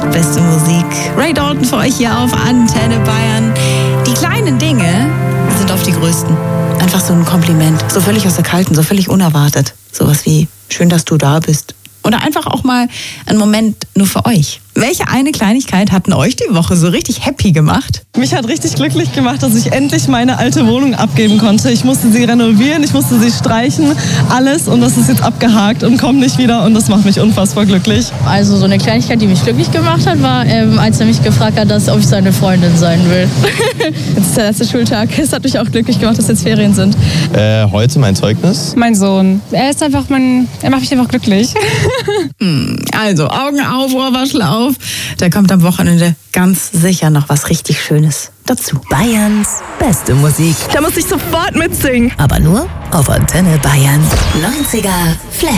beste Musik. Ray Dalton für euch hier auf Antenne Bayern. Die kleinen Dinge sind oft die größten. Einfach so ein Kompliment. So völlig aus der Kalten, so völlig unerwartet. Sowas wie, schön, dass du da bist. Oder einfach auch mal einen Moment nur für euch. Welche eine Kleinigkeit hat denn euch die Woche so richtig happy gemacht? Mich hat richtig glücklich gemacht, dass ich endlich meine alte Wohnung abgeben konnte. Ich musste sie renovieren, ich musste sie streichen, alles. Und das ist jetzt abgehakt und kommt nicht wieder. Und das macht mich unfassbar glücklich. Also so eine Kleinigkeit, die mich glücklich gemacht hat, war, als er mich gefragt hat, ob ich seine Freundin sein will. Jetzt ist der letzte Schultag. Es hat mich auch glücklich gemacht, dass jetzt Ferien sind. Heute mein Zeugnis. Mein Sohn. Er macht mich einfach glücklich. Also Augen auf, Ohrwaschel auf. Da kommt am Wochenende ganz sicher noch was richtig Schönes dazu. Bayerns beste Musik. Da muss ich sofort mitsingen. Aber nur auf Antenne Bayern. 90er Flash.